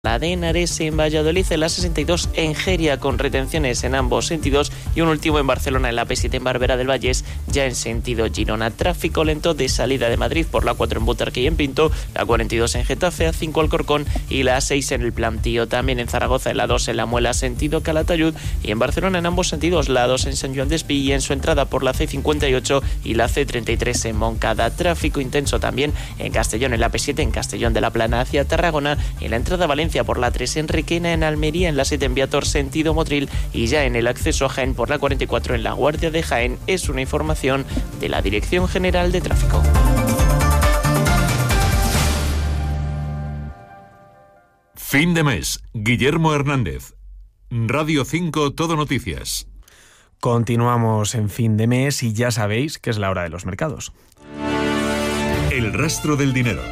La de Henares en Valladolid, en la 62 en Jeria, con retenciones en ambos sentidos, y un último en Barcelona, en la P7 en Barberà del Vallès, ya en sentido Girona. Tráfico lento de salida de Madrid por la 4 en Butarque y en Pinto, la 42 en Getafe, A5 Alcorcón y la A6 en el Plantío. También en Zaragoza, en la 2 en La Muela, sentido Calatayud, y en Barcelona en ambos sentidos, la 2 en Sant Joan d'Espí y en su entrada por la C58 y la C33 en Montcada. Tráfico intenso también en Castellón, en la P7 en Castellón de la Plana hacia Tarragona, en la entrada a Valencia por la 3 en Requena, en Almería, en la 7 en Viator sentido Motril y ya en el acceso a Jaén por la 44 en la Guardia de Jaén. Es una información de la Dirección General de Tráfico. Fin de mes. Guillermo Hernández. Radio 5 Todo Noticias. Continuamos en fin de mes y ya sabéis que es la hora de los mercados. El rastro del dinero.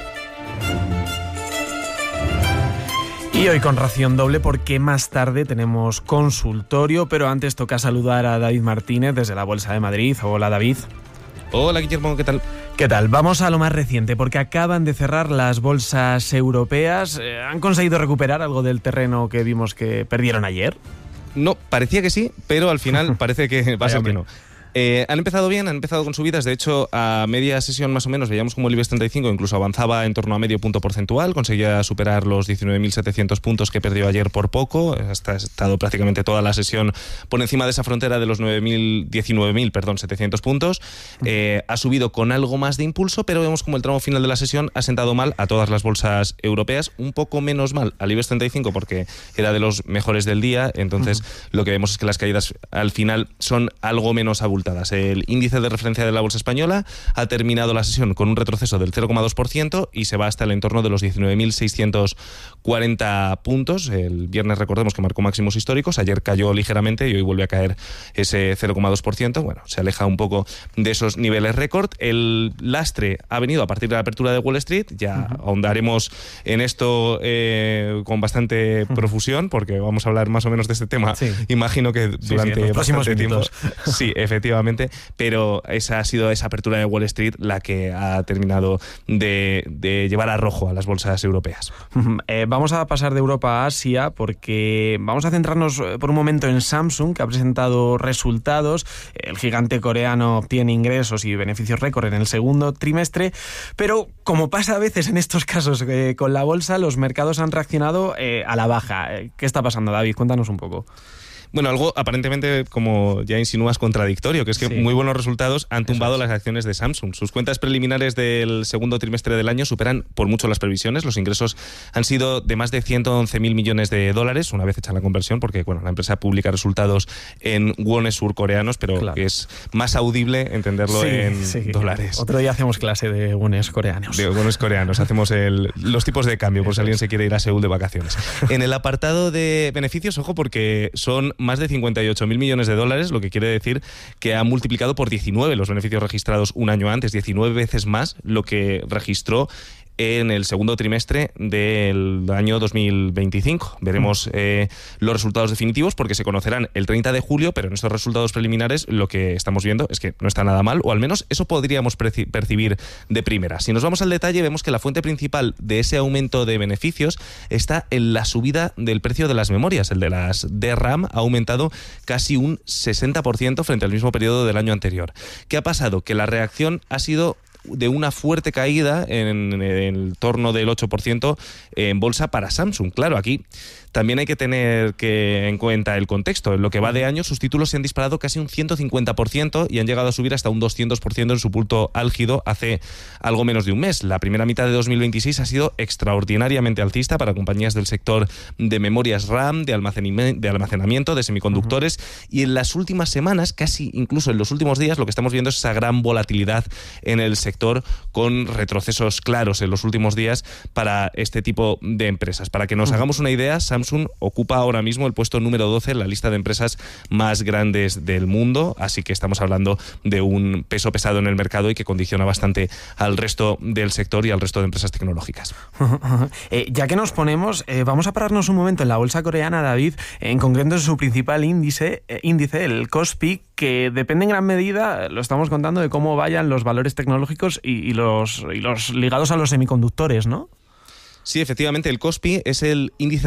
Y hoy con ración doble porque más tarde tenemos consultorio, pero antes toca saludar a David Martínez desde la Bolsa de Madrid. Hola, David. Hola, Guillermo, ¿qué tal? ¿Qué tal? Vamos a lo más reciente, porque acaban de cerrar las bolsas europeas. ¿Han conseguido recuperar algo del terreno que vimos que perdieron ayer? No, parecía que sí, pero al final parece que va a ser que no. Han empezado bien, han empezado con subidas. De hecho, a media sesión más o menos veíamos como el IBEX 35 incluso avanzaba en torno a medio punto porcentual, conseguía superar los 19.700 puntos que perdió ayer por poco. Ha estado prácticamente toda la sesión por encima de esa frontera de los 19.700 puntos. Ha subido con algo más de impulso, pero vemos como el tramo final de la sesión ha sentado mal a todas las bolsas europeas, un poco menos mal al IBEX 35 porque era de los mejores del día. Entonces lo que vemos es que las caídas al final son algo menos abultadas. El índice de referencia de la bolsa española ha terminado la sesión con un retroceso del 0,2% y se va hasta el entorno de los 19.640 puntos. El viernes recordemos que marcó máximos históricos, ayer cayó ligeramente y hoy vuelve a caer ese 0,2%. Bueno, se aleja un poco de esos niveles récord. El lastre ha venido a partir de la apertura de Wall Street, ya ahondaremos en esto con bastante profusión porque vamos a hablar más o menos de este tema, imagino que durante los próximos bastante tiempo. minutos. Sí, efectivamente, pero esa ha sido esa apertura de Wall Street la que ha terminado de llevar a rojo a las bolsas europeas. Vamos a pasar de Europa a Asia porque vamos a centrarnos por un momento en Samsung, que ha presentado resultados. El gigante coreano obtiene ingresos y beneficios récord en el segundo trimestre, pero como pasa a veces en estos casos con la bolsa, los mercados han reaccionado a la baja. ¿Qué está pasando, David? Cuéntanos un poco. Bueno, algo aparentemente, como ya insinúas, contradictorio, que es que muy buenos resultados han tumbado las acciones de Samsung. Sus cuentas preliminares del segundo trimestre del año superan por mucho las previsiones. Los ingresos han sido de más de 111.000 millones de dólares, una vez hecha la conversión, porque bueno, la empresa publica resultados en wones surcoreanos, pero que es más audible entenderlo en dólares. Otro día hacemos clase de wones coreanos. De wones coreanos, hacemos los tipos de cambio, por si alguien se quiere ir a Seúl de vacaciones. En el apartado de beneficios, ojo, porque son más de 58.000 millones de dólares, lo que quiere decir que ha multiplicado por 19 los beneficios registrados un año antes, 19 veces más lo que registró en el segundo trimestre del año 2025. Veremos los resultados definitivos porque se conocerán el 30 de julio, pero en estos resultados preliminares lo que estamos viendo es que no está nada mal, o al menos eso podríamos percibir de primera. Si nos vamos al detalle, vemos que la fuente principal de ese aumento de beneficios está en la subida del precio de las memorias. El de las DRAM ha aumentado casi un 60% frente al mismo periodo del año anterior. ¿Qué ha pasado? Que la reacción ha sido de una fuerte caída en el torno del 8% en bolsa para Samsung. Claro, aquí también hay que tener en cuenta el contexto. En lo que va de año, sus títulos se han disparado casi un 150% y han llegado a subir hasta un 200% en su punto álgido hace algo menos de un mes. La primera mitad de 2026 ha sido extraordinariamente alcista para compañías del sector de memorias RAM, de almacenamiento, de semiconductores, y en las últimas semanas, casi incluso en los últimos días, lo que estamos viendo es esa gran volatilidad en el sector, con retrocesos claros en los últimos días para este tipo de empresas. Para que nos hagamos una idea, Samsung ocupa ahora mismo el puesto número 12 en la lista de empresas más grandes del mundo, así que estamos hablando de un peso pesado en el mercado y que condiciona bastante al resto del sector y al resto de empresas tecnológicas. Ya que nos ponemos, vamos a pararnos un momento en la bolsa coreana, David, en concreto en su principal índice, el Kospi, que depende en gran medida, lo estamos contando, de cómo vayan los valores tecnológicos y los ligados a los semiconductores, ¿no? Sí, efectivamente, el KOSPI es el índice